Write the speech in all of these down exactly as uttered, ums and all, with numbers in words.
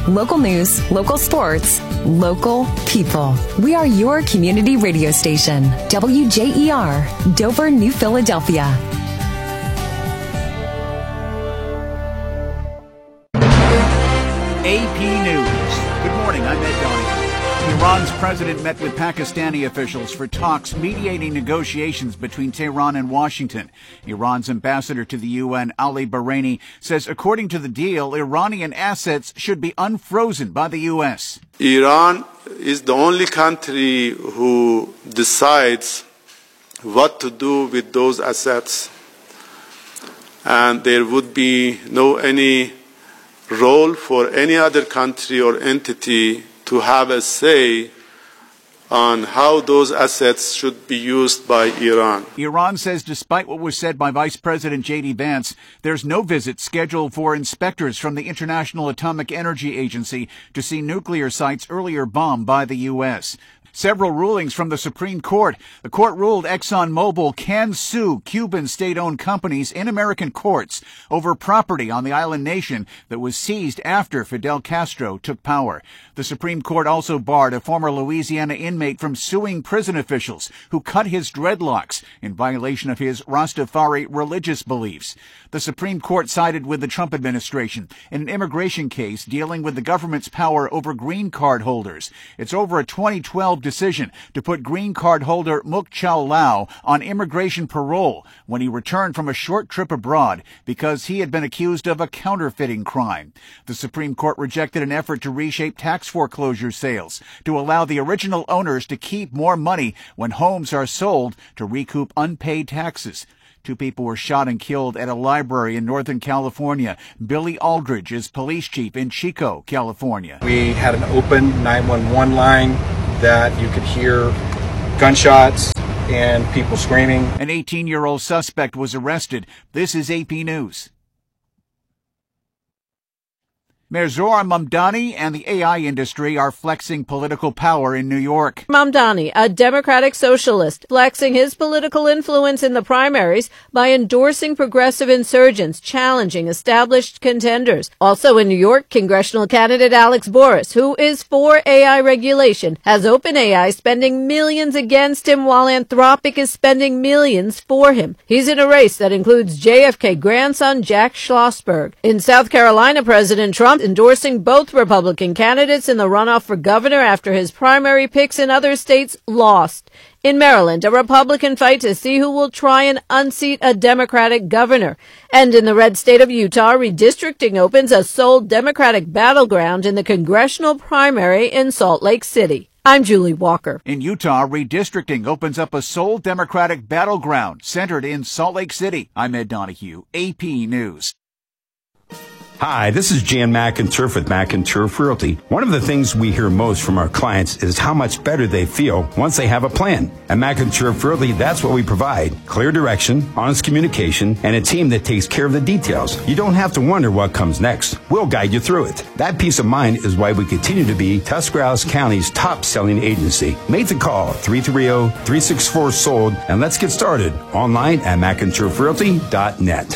Local news, local sports, local people. We are your community radio station. W J E R, Dover, New Philadelphia. A P News. Good morning, I'm Ed Donahue. Iran's president met with Pakistani officials for talks mediating negotiations between Tehran and Washington. Iran's ambassador to the U N, Ali Bahraini, says according to the deal, Iranian assets should be unfrozen by the U S. Iran is the only country who decides what to do with those assets, and there would be no any role for any other country or entity to have a say on how those assets should be used by Iran. Iran says despite what was said by Vice President J D Vance, there's no visit scheduled for inspectors from the International Atomic Energy Agency to see nuclear sites earlier bombed by the U S. Several rulings from the Supreme Court. The court ruled ExxonMobil can sue Cuban state-owned companies in American courts over property on the island nation that was seized after Fidel Castro took power. The Supreme Court also barred a former Louisiana inmate from suing prison officials who cut his dreadlocks in violation of his Rastafari religious beliefs. The Supreme Court sided with the Trump administration in an immigration case dealing with the government's power over green card holders. It's over a twenty twelve decision to put green card holder Muk Chow Lau on immigration parole when he returned from a short trip abroad because he had been accused of a counterfeiting crime. The Supreme Court rejected an effort to reshape tax foreclosure sales to allow the original owners to keep more money when homes are sold to recoup unpaid taxes. Two people were shot and killed at a library in Northern California. Billy Aldridge is police chief in Chico, California. We had an open nine one one line that you could hear gunshots and people screaming. An eighteen-year-old suspect was arrested. This is A P News. Mayor Zohran Mamdani and the A I industry are flexing political power in New York. Mamdani, a Democratic socialist, flexing his political influence in the primaries by endorsing progressive insurgents, challenging established contenders. Also in New York, congressional candidate Alex Boris, who is for A I regulation, has OpenAI spending millions against him while Anthropic is spending millions for him. He's in a race that includes J F K grandson Jack Schlossberg. In South Carolina, President Trump endorsing both Republican candidates in the runoff for governor after his primary picks in other states lost. In Maryland, a Republican fight to see who will try and unseat a Democratic governor. And in the red state of Utah, redistricting opens a sole Democratic battleground in the congressional primary in Salt Lake City. I'm Julie Walker. In Utah, redistricting opens up a sole Democratic battleground centered in Salt Lake City. I'm Ed Donahue, A P News. Hi, this is Jan McInturf with McInturf Realty. One of the things we hear most from our clients is how much better they feel once they have a plan. At McInturf Realty, that's what we provide. Clear direction, honest communication, and a team that takes care of the details. You don't have to wonder what comes next. We'll guide you through it. That peace of mind is why we continue to be Tuscarawas County's top-selling agency. Make the call, three three zero, three six four, sold, and let's get started online at McInturf Realty dot net.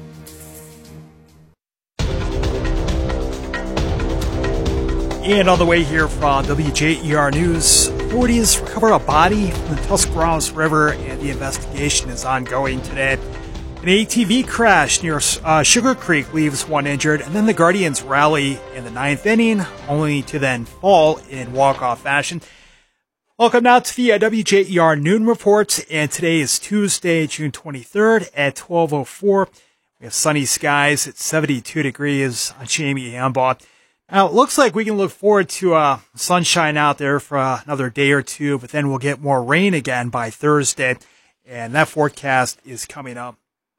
And on the way here from W J E R News, authorities recovered a body from the Tuscarawas River, and the investigation is ongoing today. An A T V crash near uh, Sugar Creek leaves one injured, and then the Guardians rally in the ninth inning, only to then fall in walk-off fashion. Welcome now to the uh, W J E R Noon Report, and today is Tuesday, June twenty-third at twelve oh four. We have sunny skies at seventy-two degrees on Jamie Hambaugh. Now, it looks like we can look forward to uh, sunshine out there for uh, another day or two, but then we'll get more rain again by Thursday, and that forecast is coming up.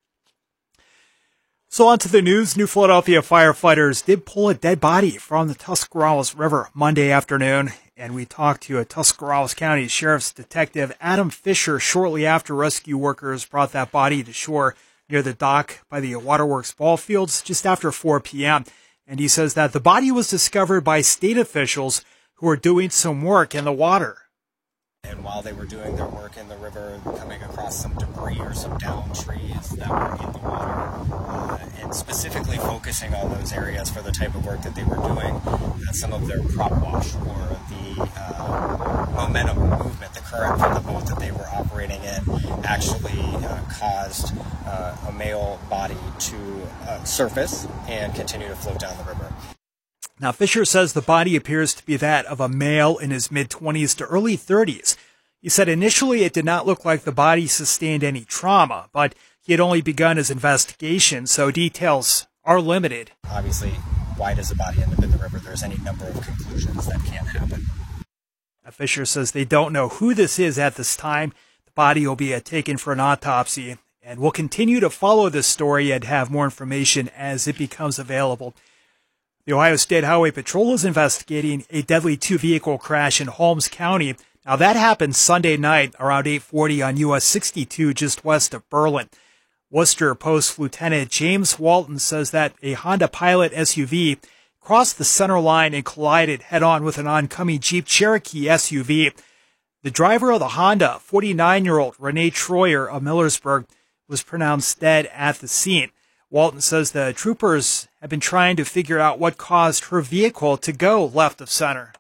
So on to the news. New Philadelphia firefighters did pull a dead body from the Tuscarawas River Monday afternoon, and we talked to a Tuscarawas County Sheriff's Detective Adam Fisher shortly after rescue workers brought that body to shore near the dock by the Waterworks ball fields just after four p.m., and he says that the body was discovered by state officials who were doing some work in the water. And while they were doing their work in the river, coming across some debris or some down trees that were in the water, uh, and specifically focusing on those areas for the type of work that they were doing, that some of their prop wash or the uh, momentum movement, the current from the boat that they were operating in, actually uh, caused uh, a male body to uh, surface and continue to float down the river. Now, Fisher says the body appears to be that of a male in his mid-twenties to early thirties. He said initially it did not look like the body sustained any trauma, but he had only begun his investigation, so details are limited. Obviously, why does a body end up in the river? There's any number of conclusions that can happen. Now, Fisher says they don't know who this is at this time. The body will be uh, taken for an autopsy, and we'll continue to follow this story and have more information as it becomes available. The Ohio State Highway Patrol is investigating a deadly two-vehicle crash in Holmes County. Now, that happened Sunday night around eight forty on U S sixty-two just west of Berlin. Worcester Post Lieutenant James Walton says that a Honda Pilot S U V crossed the center line and collided head-on with an oncoming Jeep Cherokee S U V. The driver of the Honda, forty-nine-year-old Renee Troyer of Millersburg, was pronounced dead at the scene. Walton says the troopers have been trying to figure out what caused her vehicle to go left of center.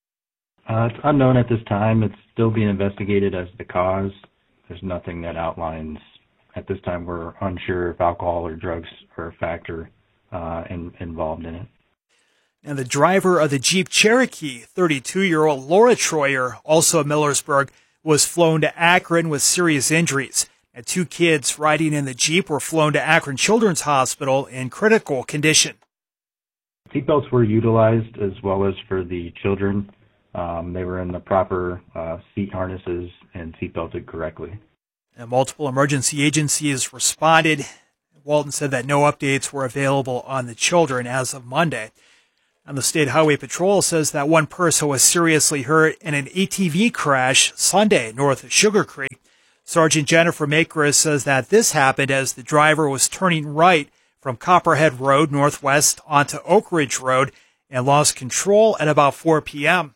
Uh, it's unknown at this time. It's still being investigated as the cause. There's nothing that outlines. At this time, we're unsure if alcohol or drugs are a factor uh, in, involved in it. And the driver of the Jeep Cherokee, thirty-two-year-old Laura Troyer, also of Millersburg, was flown to Akron with serious injuries. And two kids riding in the Jeep were flown to Akron Children's Hospital in critical condition. Seatbelts were utilized as well as for the children. Um, they were in the proper uh, seat harnesses and seatbelted correctly. And multiple emergency agencies responded. Walton said that no updates were available on the children as of Monday. And the State Highway Patrol says that one person was seriously hurt in an A T V crash Sunday north of Sugar Creek. Sergeant Jennifer Makris says that this happened as the driver was turning right from Copperhead Road northwest onto Oak Ridge Road and lost control at about four p.m.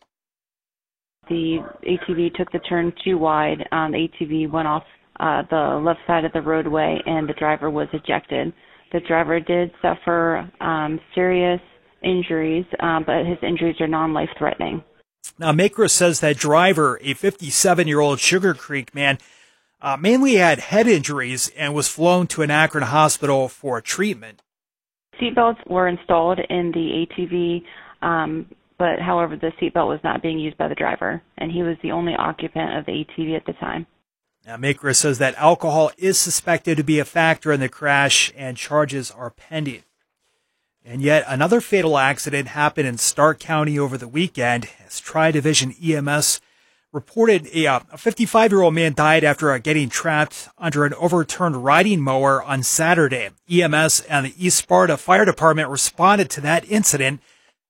The A T V took the turn too wide. Um, the A T V went off uh, the left side of the roadway and the driver was ejected. The driver did suffer um, serious injuries, uh, but his injuries are non-life-threatening. Now, Makris says that driver, a fifty-seven-year-old Sugar Creek man, Uh, mainly had head injuries and was flown to an Akron hospital for treatment. Seatbelts were installed in the A T V, um, but however, the seatbelt was not being used by the driver, and he was the only occupant of the A T V at the time. Now, Makris says that alcohol is suspected to be a factor in the crash and charges are pending. And yet another fatal accident happened in Stark County over the weekend as Tri-Division E M S reported a, uh, a fifty-five-year-old man died after uh, getting trapped under an overturned riding mower on Saturday. E M S and the East Sparta Fire Department responded to that incident,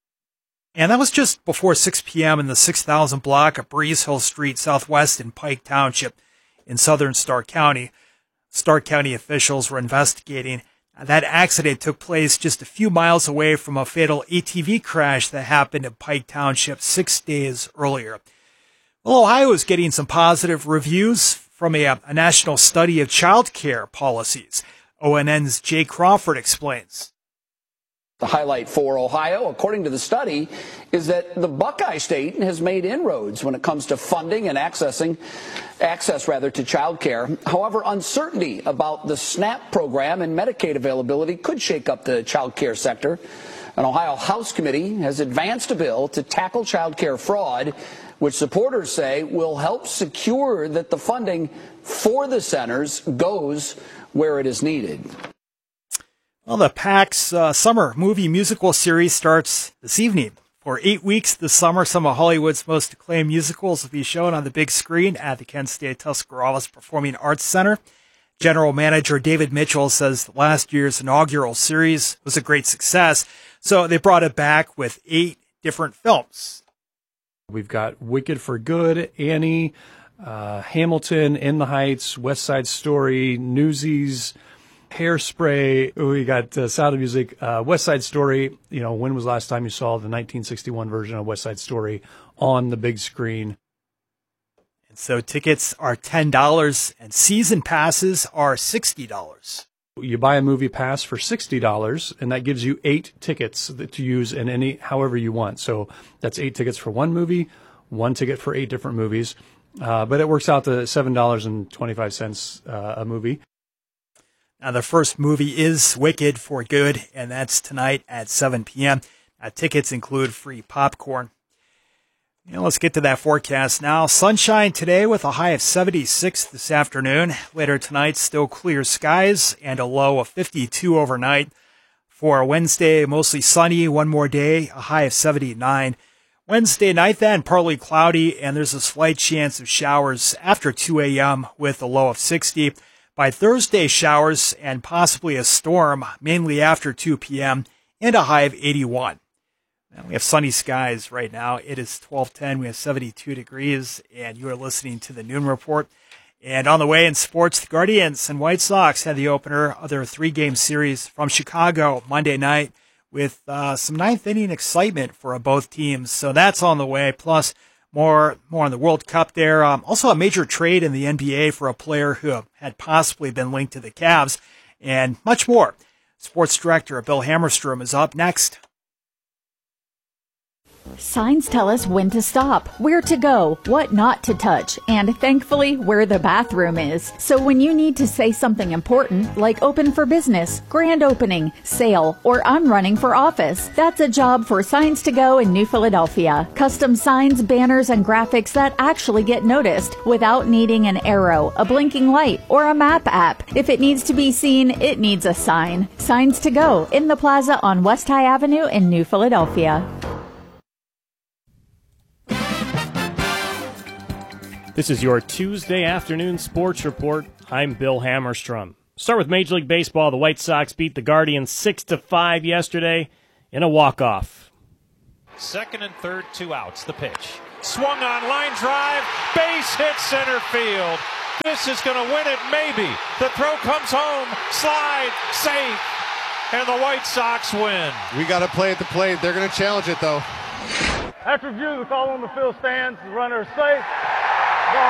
and that was just before six p.m. in the six thousand block of Breeze Hill Street Southwest in Pike Township in southern Stark County. Stark County officials were investigating. That accident took place just a few miles away from a fatal A T V crash that happened in Pike Township six days earlier. Well, Ohio is getting some positive reviews from a, a national study of child care policies. O N N's Jay Crawford explains. The highlight for Ohio, according to the study, is that the Buckeye State has made inroads when it comes to funding and accessing access rather to child care. However, uncertainty about the SNAP program and Medicaid availability could shake up the child care sector. An Ohio House committee has advanced a bill to tackle child care fraud, which supporters say will help secure that the funding for the centers goes where it is needed. Well, the PAX uh, Summer Movie Musical Series starts this evening. For eight weeks this summer, some of Hollywood's most acclaimed musicals will be shown on the big screen at the Kent State Tuscarawas Performing Arts Center. General Manager David Mitchell says last year's inaugural series was a great success, so they brought it back with eight different films. We've got Wicked for Good, Annie, uh, Hamilton, In the Heights, West Side Story, Newsies, Hairspray. We got uh, Sound of Music, uh, West Side Story. You know, when was the last time you saw the nineteen sixty-one version of West Side Story on the big screen? And so tickets are ten dollars and season passes are sixty dollars. You buy a movie pass for sixty dollars, and that gives you eight tickets that to use in any however you want. So that's eight tickets for one movie, one ticket for eight different movies. Uh, but it works out to seven dollars and twenty-five cents uh, a movie. Now, the first movie is Wicked for Good, and that's tonight at seven p.m. Uh, tickets include free popcorn. You know, let's get to that forecast now. Sunshine today with a high of seventy-six this afternoon. Later tonight, still clear skies and a low of fifty-two overnight. For Wednesday, mostly sunny, one more day, a high of seventy-nine. Wednesday night then, partly cloudy, and there's a slight chance of showers after two a.m. with a low of sixty. By Thursday, showers and possibly a storm, mainly after two p.m., and a high of eighty-one. Now, we have sunny skies right now. It is twelve ten. We have seventy-two degrees, and you are listening to the Noon Report. And on the way in sports, the Guardians and White Sox had the opener of their three-game series from Chicago Monday night with uh, some ninth-inning excitement for both teams. So that's on the way, plus more more on the World Cup there. Um, also a major trade in the N B A for a player who had possibly been linked to the Cavs, and much more. Sports Director Bill Hammerstrom is up next. Signs tell us when to stop, where to go, what not to touch, and thankfully where the bathroom is. So when you need to say something important like open for business, grand opening, sale, or I'm running for office, that's a job for Signs to Go in New Philadelphia. Custom signs, banners, and graphics that actually get noticed without needing an arrow, a blinking light, or a map app. If it needs to be seen, it needs a sign. Signs to Go in the plaza on West High Avenue in New Philadelphia. This is your Tuesday afternoon sports report. I'm Bill Hammerstrom. Start with Major League Baseball. The White Sox beat the Guardians six to five yesterday in a walk-off. Second and third, two outs. The pitch. Swung on, line drive, base hit center field. This is going to win it, maybe. The throw comes home, slide, safe, and the White Sox win. We got to play at the plate. They're going to challenge it, though. After review, the call on the field stands. The runner is safe. Ball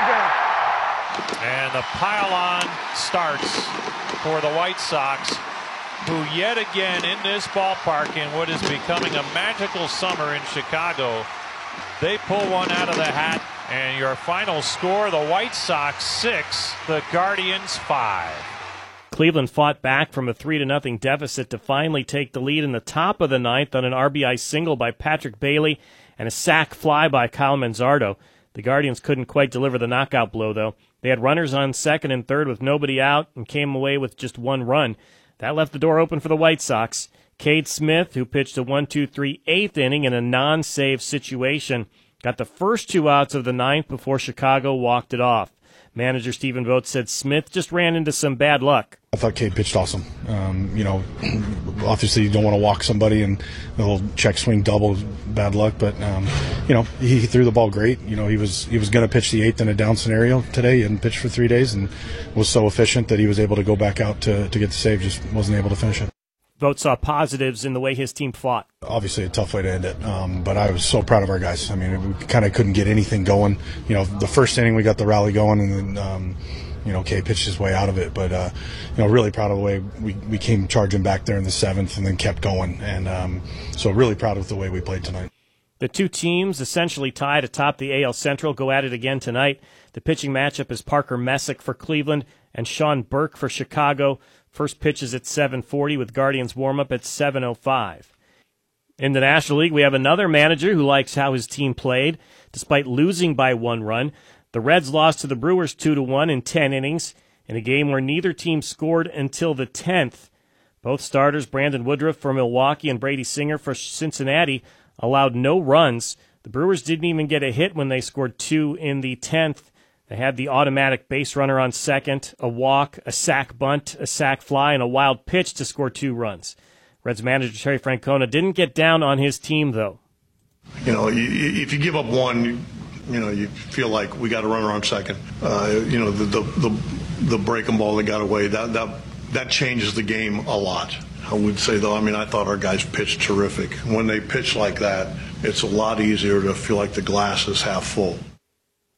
game. And the pile-on starts for the White Sox, who yet again in this ballpark in what is becoming a magical summer in Chicago, they pull one out of the hat, and your final score, the White Sox six, the Guardians five. Cleveland fought back from a three to nothing deficit to finally take the lead in the top of the ninth on an R B I single by Patrick Bailey and a sac fly by Kyle Manzardo. The Guardians couldn't quite deliver the knockout blow, though. They had runners on second and third with nobody out and came away with just one run. That left the door open for the White Sox. Cade Smith, who pitched a one two three eighth inning in a non-save situation, got the first two outs of the ninth before Chicago walked it off. Manager Stephen Vogt said Smith just ran into some bad luck. I thought Cade pitched awesome. Um, you know, obviously you don't want to walk somebody and the little check swing double, bad luck. But um, you know, he, he threw the ball great. You know, he was he was going to pitch the eighth in a down scenario today and pitched for three days and was so efficient that he was able to go back out to to get the save. Just wasn't able to finish it. Vogt saw positives in the way his team fought. Obviously a tough way to end it, um, but I was so proud of our guys. I mean, we kind of couldn't get anything going. You know, the first inning we got the rally going, and then um, you know, Kay pitched his way out of it. But uh, you know, really proud of the way we, we came charging back there in the seventh, and then kept going. And um, so really proud of the way we played tonight. The two teams, essentially tied atop the A L Central, go at it again tonight. The pitching matchup is Parker Messick for Cleveland and Sean Burke for Chicago. First pitch is at seven forty with Guardians warm-up at seven oh five. In the National League, we have another manager who likes how his team played, despite losing by one run. The Reds lost to the Brewers two to one in ten innings, in a game where neither team scored until the tenth. Both starters, Brandon Woodruff for Milwaukee and Brady Singer for Cincinnati, allowed no runs. The Brewers didn't even get a hit when they scored two in the tenth. They had the automatic base runner on second, a walk, a sac bunt, a sac fly, and a wild pitch to score two runs. Reds manager Terry Francona didn't get down on his team, though. You know, if you give up one, you know, you feel like we got a runner on second. Uh, you know, the, the the the breaking ball that got away, that that that changes the game a lot. I would say, though, I mean, I thought our guys pitched terrific. When they pitch like that, it's a lot easier to feel like the glass is half full.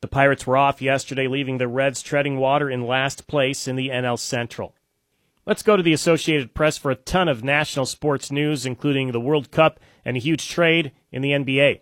The Pirates were off yesterday, leaving the Reds treading water in last place in the N L Central. Let's go to the Associated Press for a ton of national sports news, including the World Cup and a huge trade in the N B A.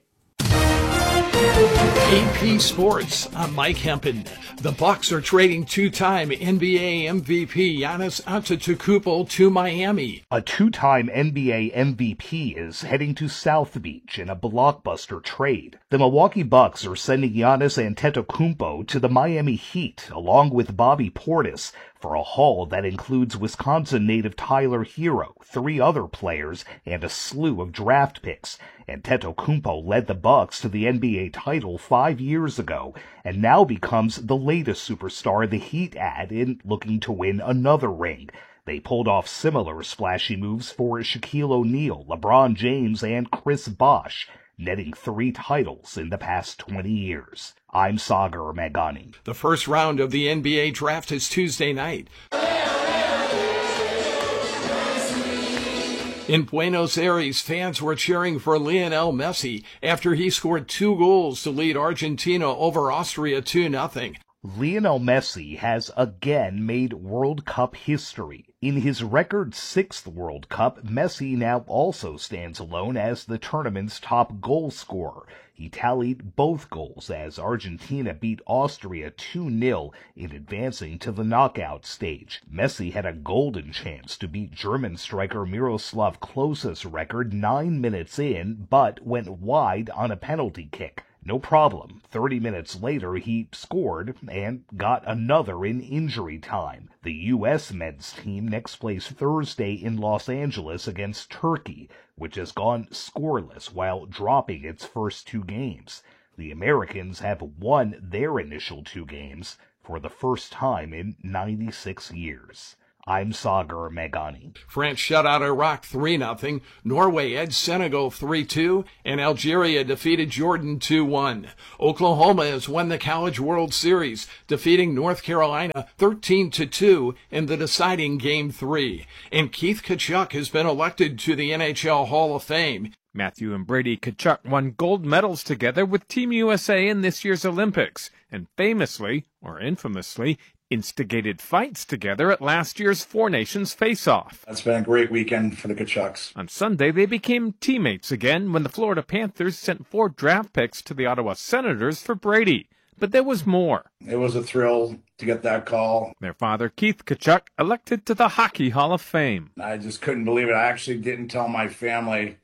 A P Sports, I'm Mike Hempen. The Bucks are trading two-time N B A M V P Giannis Antetokounmpo to Miami. A two-time N B A M V P is heading to South Beach in a blockbuster trade. The Milwaukee Bucks are sending Giannis Antetokounmpo to the Miami Heat, along with Bobby Portis, for a haul that includes Wisconsin native Tyler Hero, three other players, and a slew of draft picks. Antetokounmpo led the Bucks to the N B A title five years ago, and now becomes the latest superstar the Heat add in looking to win another ring. They pulled off similar splashy moves for Shaquille O'Neal, LeBron James, and Chris Bosh, netting three titles in the past twenty years. I'm Sagar Meghani. The first round of the N B A draft is Tuesday night. In Buenos Aires, fans were cheering for Lionel Messi after he scored two goals to lead Argentina over Austria two nothing. Lionel Messi has again made World Cup history. In his record sixth World Cup, Messi now also stands alone as the tournament's top goal scorer. He tallied both goals as Argentina beat Austria two nil in advancing to the knockout stage. Messi had a golden chance to beat German striker Miroslav Klose's record nine minutes in, but went wide on a penalty kick. No problem. Thirty minutes later, he scored and got another in injury time. The U S men's team next plays Thursday in Los Angeles against Turkey, which has gone scoreless while dropping its first two games. The Americans have won their initial two games for the first time in ninety-six years. I'm Sagar Meghani. France shut out Iraq three nothing, Norway edged Senegal three two, and Algeria defeated Jordan two one. Oklahoma has won the College World Series, defeating North Carolina thirteen to two in the deciding Game three. And Keith Tkachuk has been elected to the N H L Hall of Fame. Matthew and Brady Tkachuk won gold medals together with Team U S A in this year's Olympics, and famously, or infamously, instigated fights together at last year's Four Nations Face-Off. It's been a great weekend for the Tkachuks. On Sunday, they became teammates again when the Florida Panthers sent four draft picks to the Ottawa Senators for Brady. But there was more. It was a thrill to get that call. Their father, Keith Tkachuk, elected to the Hockey Hall of Fame. I just couldn't believe it. I actually didn't tell my family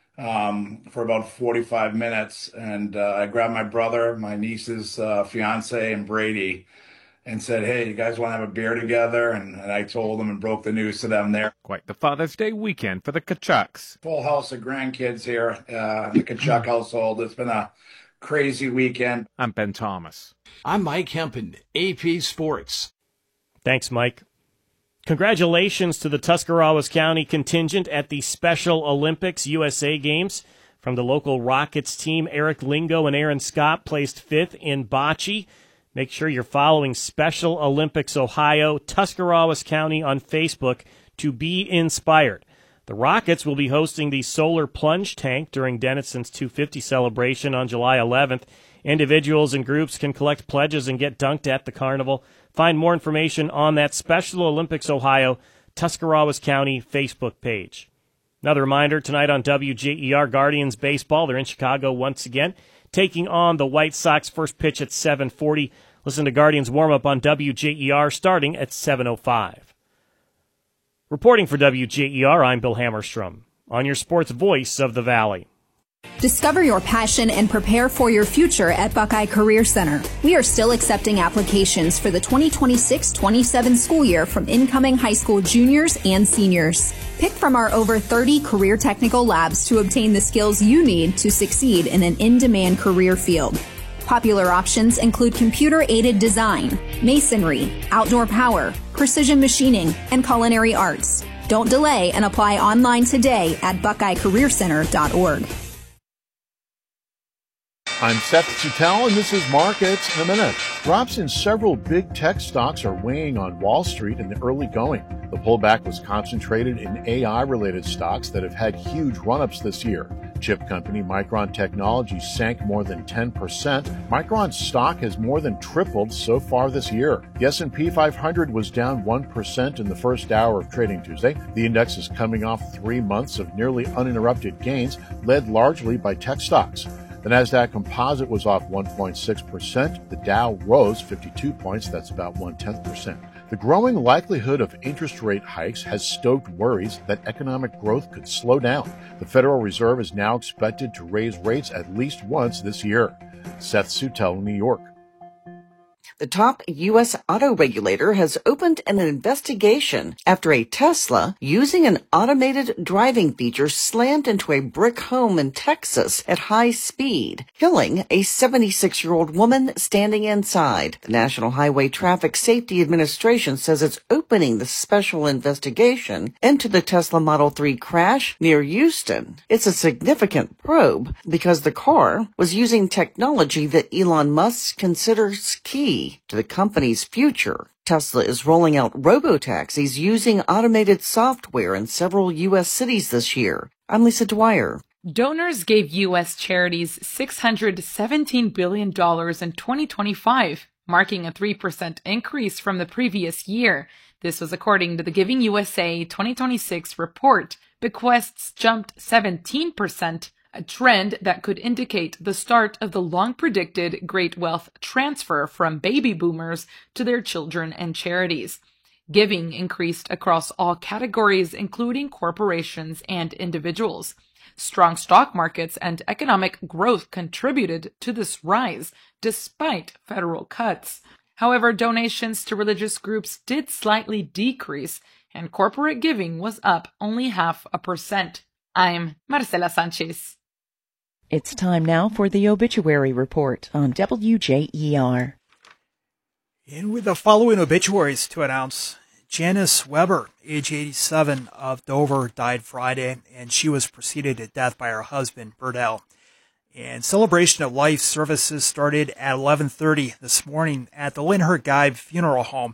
um, for about forty-five minutes. And uh, I grabbed my brother, my niece's uh, fiance, and Brady, and said, hey, you guys want to have a beer together? And, and I told them and broke the news to them there. Quite the Father's Day weekend for the Tkachuks. Full house of grandkids here uh, in the Tkachuk household. It's been a crazy weekend. I'm Ben Thomas. I'm Mike Hempen, A P Sports. Thanks, Mike. Congratulations to the Tuscarawas County contingent at the Special Olympics U S A Games. From the local Rockets team, Eric Lingo and Aaron Scott placed fifth in bocce. Make sure you're following Special Olympics Ohio, Tuscarawas County on Facebook to be inspired. The Rockets will be hosting the Solar Plunge Tank during Denison's two fifty celebration on July eleventh. Individuals and groups can collect pledges and get dunked at the carnival. Find more information on that Special Olympics Ohio, Tuscarawas County Facebook page. Another reminder, tonight on W J E R, Guardians baseball. They're in Chicago once again, taking on the White Sox. First pitch at seven forty. Listen to Guardians warm-up on W J E R starting at seven oh five. Reporting for W J E R, I'm Bill Hammerstrom, on your sports voice of the Valley. Discover your passion and prepare for your future at Buckeye Career Center. We are still accepting applications for the twenty twenty-six twenty-seven school year from incoming high school juniors and seniors. Pick from our over thirty career technical labs to obtain the skills you need to succeed in an in-demand career field. Popular options include computer-aided design, masonry, outdoor power, precision machining, and culinary arts. Don't delay and apply online today at buckeye career center dot org. I'm Seth Suttel, and this is Markets in a Minute. Drops in several big tech stocks are weighing on Wall Street in the early going. The pullback was concentrated in A I-related stocks that have had huge run-ups this year. Chip company Micron Technology sank more than ten percent. Micron's stock has more than tripled so far this year. The S and P five hundred was down one percent in the first hour of trading Tuesday. The index is coming off three months of nearly uninterrupted gains, led largely by tech stocks. The Nasdaq Composite was off one point six percent. The Dow rose fifty-two points. That's about one-tenth percent. The growing likelihood of interest rate hikes has stoked worries that economic growth could slow down. The Federal Reserve is now expected to raise rates at least once this year. Seth Sutel, New York. The top U S auto regulator has opened an investigation after a Tesla using an automated driving feature slammed into a brick home in Texas at high speed, killing a seventy-six-year-old woman standing inside. The National Highway Traffic Safety Administration says it's opening the special investigation into the Tesla Model three crash near Houston. It's a significant probe because the car was using technology that Elon Musk considers key to the company's future. Tesla is rolling out robo-taxis using automated software in several U S cities this year. I'm Lisa Dwyer. Donors gave U S charities six hundred seventeen billion dollars in twenty twenty-five, marking a three percent increase from the previous year. This was according to the Giving U S A twenty twenty-six report. Bequests jumped seventeen percent, a trend that could indicate the start of the long-predicted great wealth transfer from baby boomers to their children and charities. Giving increased across all categories, including corporations and individuals. Strong stock markets and economic growth contributed to this rise, despite federal cuts. However, donations to religious groups did slightly decrease, and corporate giving was up only half a percent. I'm Marcela Sanchez. It's time now for the obituary report on W J E R. And with the following obituaries to announce, Janice Weber, age eighty-seven, of Dover, died Friday, and she was preceded to death by her husband, Burdell. And celebration of life services started at eleven thirty this morning at the Linhart Guide Funeral Home.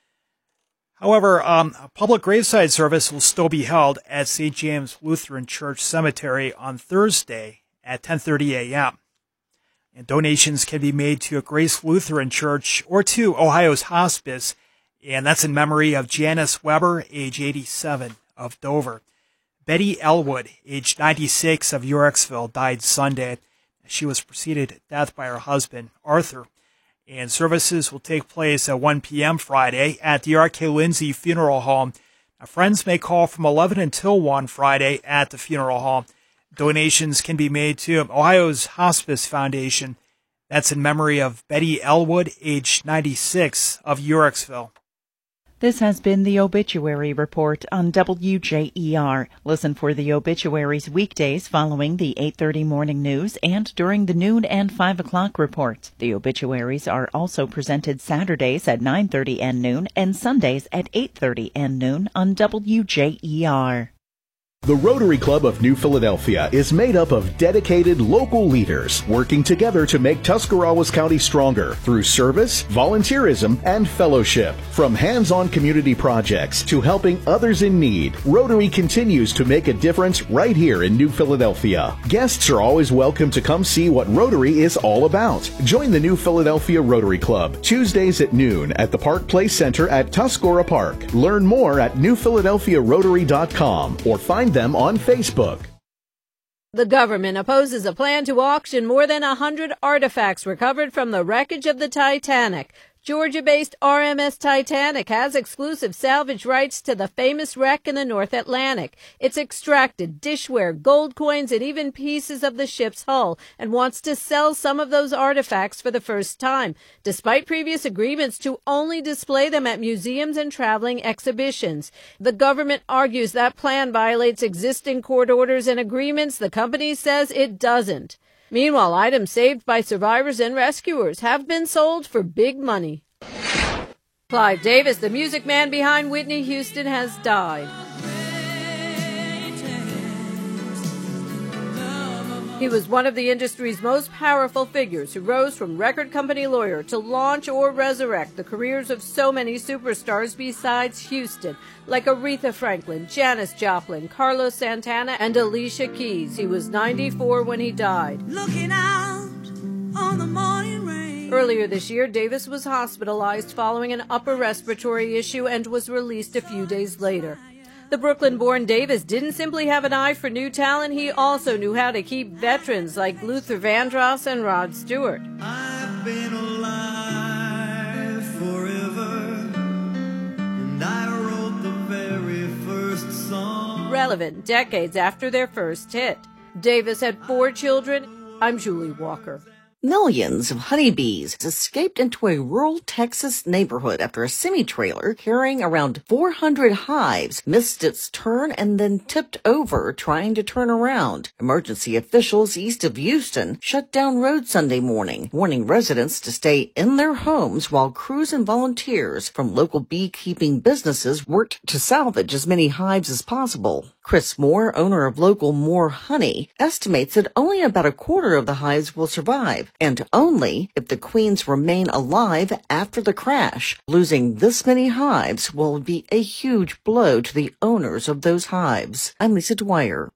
However, um, a public graveside service will still be held at Saint James Lutheran Church Cemetery on Thursday at ten thirty a.m. And donations can be made to Grace Lutheran Church or to Ohio's Hospice, and that's in memory of Janice Weber, age eighty-seven, of Dover. Betty Elwood, age ninety-six, of Yorksville, died Sunday. She was preceded to death by her husband, Arthur. And services will take place at one p.m. Friday at the R K Lindsay Funeral Home. Now, friends may call from eleven until one Friday at the funeral home. Donations can be made to Ohio's Hospice Foundation. That's in memory of Betty Elwood, age ninety-six, of Yorksville. This has been the Obituary Report on W J E R. Listen for the obituaries weekdays following the eight thirty morning news and during the noon and five o'clock reports. The obituaries are also presented Saturdays at nine thirty and noon and Sundays at eight thirty and noon on W J E R. The Rotary Club of New Philadelphia is made up of dedicated local leaders working together to make Tuscarawas County stronger through service, volunteerism, and fellowship. From hands-on community projects to helping others in need, Rotary continues to make a difference right here in New Philadelphia. Guests are always welcome to come see what Rotary is all about. Join the New Philadelphia Rotary Club Tuesdays at noon at the Park Place Center at Tuscarora Park. Learn more at new philadelphia rotary dot com or find them on Facebook. The government opposes a plan to auction more than one hundred artifacts recovered from the wreckage of the Titanic. Georgia-based R M S Titanic has exclusive salvage rights to the famous wreck in the North Atlantic. It's extracted dishware, gold coins, and even pieces of the ship's hull and wants to sell some of those artifacts for the first time, despite previous agreements to only display them at museums and traveling exhibitions. The government argues that plan violates existing court orders and agreements. The company says it doesn't. Meanwhile, items saved by survivors and rescuers have been sold for big money. Clive Davis, the music man behind Whitney Houston, has died. He was one of the industry's most powerful figures who rose from record company lawyer to launch or resurrect the careers of so many superstars besides Houston, like Aretha Franklin, Janis Joplin, Carlos Santana, and Alicia Keys. He was ninety-four when he died. Looking out on the morning rain. Earlier this year, Davis was hospitalized following an upper respiratory issue and was released a few days later. The Brooklyn-born Davis didn't simply have an eye for new talent, he also knew how to keep veterans like Luther Vandross and Rod Stewart. I've been alive forever, and I wrote the very first song. Relevant decades after their first hit. Davis had four children. I'm Julie Walker. Millions of honeybees escaped into a rural Texas neighborhood after a semi-trailer carrying around four hundred hives missed its turn and then tipped over trying to turn around. Emergency officials east of Houston shut down roads Sunday morning, warning residents to stay in their homes while crews and volunteers from local beekeeping businesses worked to salvage as many hives as possible. Chris Moore, owner of local Moore Honey, estimates that only about a quarter of the hives will survive, and only if the queens remain alive after the crash. Losing this many hives will be a huge blow to the owners of those hives. I'm Lisa Dwyer.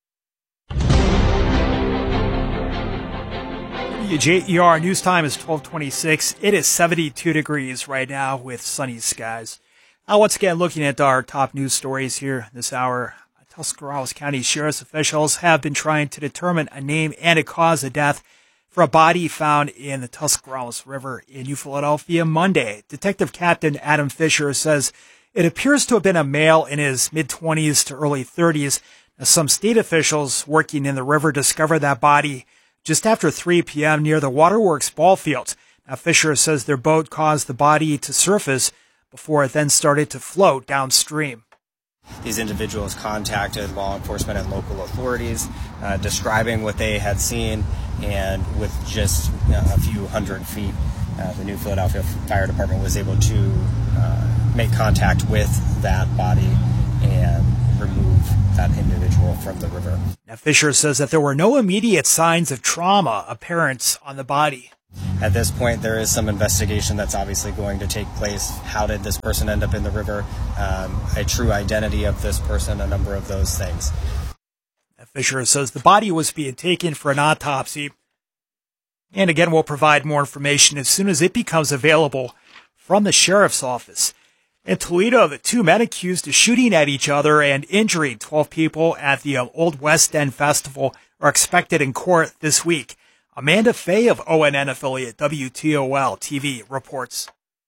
W J E R news time is twelve twenty-six. It is seventy-two degrees right now with sunny skies. Now, once again, looking at our top news stories here this hour. Tuscarawas County Sheriff's officials have been trying to determine a name and a cause of death for a body found in the Tuscarawas River in New Philadelphia Monday. Detective Captain Adam Fisher says it appears to have been a male in his mid-twenties to early thirties. Now, some state officials working in the river discovered that body just after three p.m. near the Waterworks ball field. Now, Fisher says their boat caused the body to surface before it then started to float downstream. These individuals contacted law enforcement and local authorities, uh, describing what they had seen, and with just you know, a few hundred feet, uh, the New Philadelphia Fire Department was able to uh, make contact with that body and remove that individual from the river. Now, Fisher says that there were no immediate signs of trauma apparent on the body. At this point, there is some investigation that's obviously going to take place. How did this person end up in the river? Um, a true identity of this person, a number of those things. Fisher says the body was being taken for an autopsy. And again, we'll provide more information as soon as it becomes available from the sheriff's office. In Toledo, the two men accused of shooting at each other and injuring twelve people at the Old West End Festival are expected in court this week. Amanda Fay of O N N affiliate W T O L T V reports.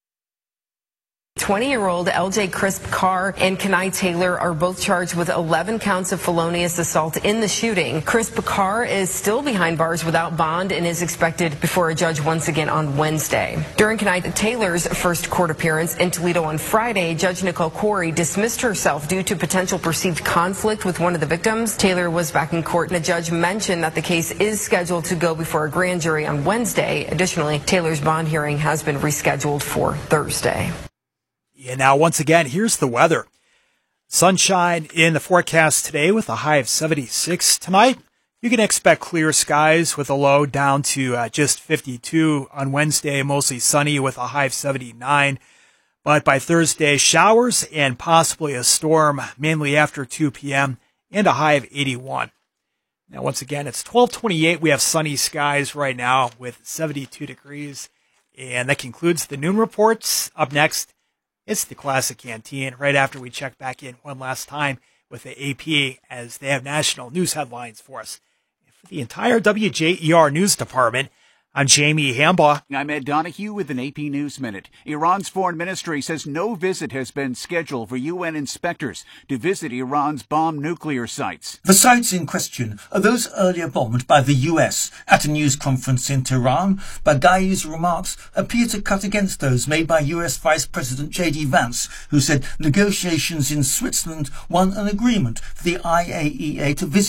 twenty-year-old L J Crisp Carr and Kenai Taylor are both charged with eleven counts of felonious assault in the shooting. Crisp Carr is still behind bars without bond and is expected before a judge once again on Wednesday. During Kenai Taylor's first court appearance in Toledo on Friday, Judge Nicole Corey dismissed herself due to potential perceived conflict with one of the victims. Taylor was back in court, and the judge mentioned that the case is scheduled to go before a grand jury on Wednesday. Additionally, Taylor's bond hearing has been rescheduled for Thursday. And now, once again, here's the weather. Sunshine in the forecast today with a high of seventy-six. Tonight, you can expect clear skies with a low down to uh, just fifty-two. On Wednesday, mostly sunny with a high of seventy-nine. But by Thursday, showers and possibly a storm, mainly after two p.m., and a high of eighty-one. Now, once again, it's twelve twenty-eight. We have sunny skies right now with seventy-two degrees. And that concludes the noon reports. Up next, it's the Classic Canteen, right after we check back in one last time with the A P as they have national news headlines for us. For the entire W J E R News Department, I'm Jamie Hambaugh. I'm Ed Donahue with an A P News Minute. Iran's foreign ministry says no visit has been scheduled for U N inspectors to visit Iran's bombed nuclear sites. The sites in question are those earlier bombed by the U S. At a news conference in Tehran, Baghai's remarks appear to cut against those made by U S Vice President J D Vance, who said negotiations in Switzerland won an agreement for the I A E A to visit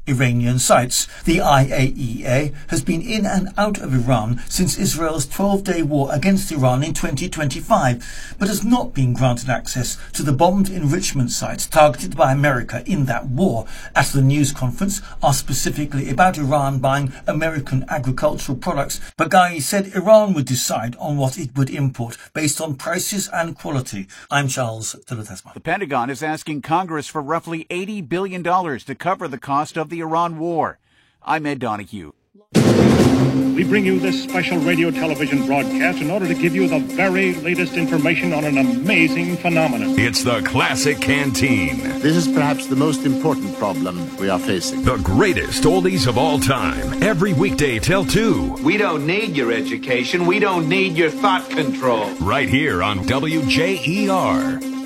Iranian sites. The I A E A has been in and out of Iran since Israel's twelve-day war against Iran in twenty twenty-five, but has not been granted access to the bombed enrichment sites targeted by America in that war. At the news conference, asked specifically about Iran buying American agricultural products, Baghai said Iran would decide on what it would import based on prices and quality. I'm Charles de la Tasman. The Pentagon is asking Congress for roughly eighty billion dollars to cover the cost of the Iran war. I'm Ed Donahue. We bring you this special radio television broadcast in order to give you the very latest information on an amazing phenomenon. It's the Classic Canteen. This is perhaps the most important problem we are facing. The greatest oldies of all time. Every weekday till two. We don't need your education. We don't need your thought control. Right here on W J E R.